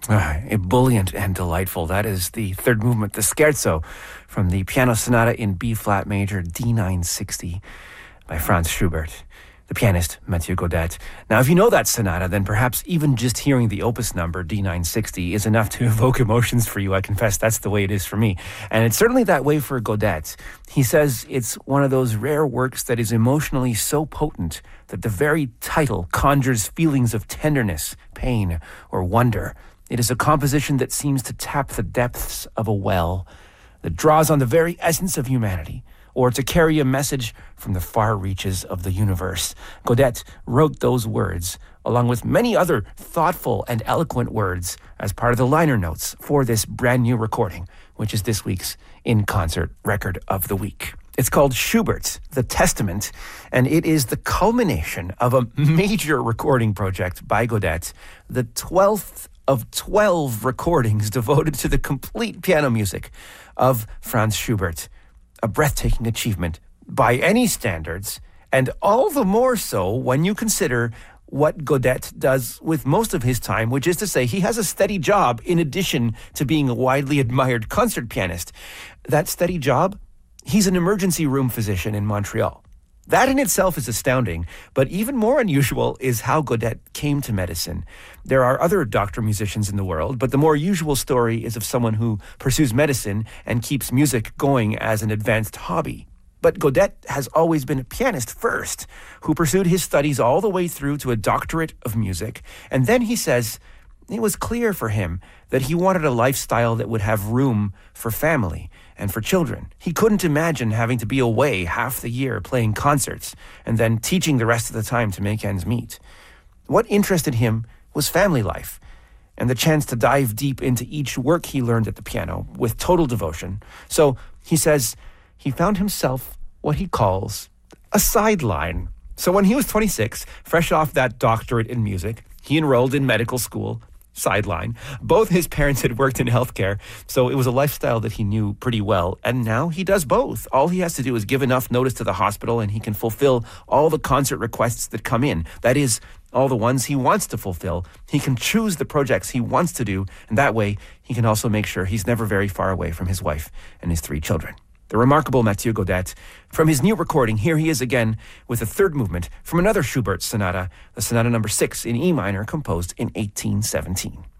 Ebullient and delightful. That is the third movement, the Scherzo, from the Piano Sonata in B-flat major D960 by Franz Schubert, the pianist Mathieu Gaudet. Now, if you know that sonata, then perhaps even just hearing the opus number, D960, is enough to evoke emotions for you. I confess that's the way it is for me. And it's certainly that way for Gaudet. He says it's one of those rare works that is emotionally so potent that the very title conjures feelings of tenderness, pain, or wonder. It is a composition that seems to tap the depths of a well, that draws on the very essence of humanity, or to carry a message from the far reaches of the universe. Gaudet wrote those words, along with many other thoughtful and eloquent words, as part of the liner notes for this brand new recording, which is this week's in-concert record of the week. It's called Schubert, The Testament, and it is the culmination of a major recording project by Gaudet, the 12th of 12 recordings devoted to the complete piano music of Franz Schubert. A breathtaking achievement by any standards, and all the more so when you consider what Gaudet does with most of his time, which is to say he has a steady job in addition to being a widely admired concert pianist. That steady job? He's an emergency room physician in Montreal. That in itself is astounding, but even more unusual is how Gaudet came to medicine. There are other doctor musicians in the world, but the more usual story is of someone who pursues medicine and keeps music going as an advanced hobby. But Gaudet has always been a pianist first, who pursued his studies all the way through to a doctorate of music, and then he says it was clear for him that he wanted a lifestyle that would have room for family and for children. He couldn't imagine having to be away half the year playing concerts and then teaching the rest of the time to make ends meet. What interested him was family life and the chance to dive deep into each work he learned at the piano with total devotion. So he says he found himself what he calls a sideline. So when he was 26, fresh off that doctorate in music, he enrolled in medical school. Sideline. Both his parents had worked in healthcare, so it was a lifestyle that he knew pretty well, and now he does both. All he has to do is give enough notice to the hospital and he can fulfill all the concert requests that come in. That is, all the ones he wants to fulfill. He can choose the projects he wants to do, and that way he can also make sure he's never very far away from his wife and his 3 children. The remarkable Mathieu Gaudet. From his new recording, here he is again with a third movement from another Schubert sonata, the Sonata number 6 in E minor, composed in 1817.